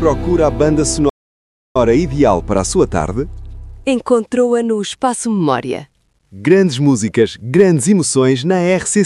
procura a banda sonora ideal para a sua tarde? Encontrou-a no Espaço Memória. Grandes músicas, grandes emoções na RCC.